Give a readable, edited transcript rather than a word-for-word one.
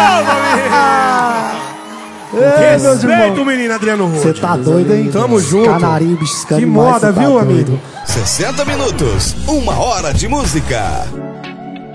Respeita o menino Adriano Rude. Você tá doido, hein? Tamo junto. Canaribes, que moda, viu, amigo? 60 minutos, 1 hora de música.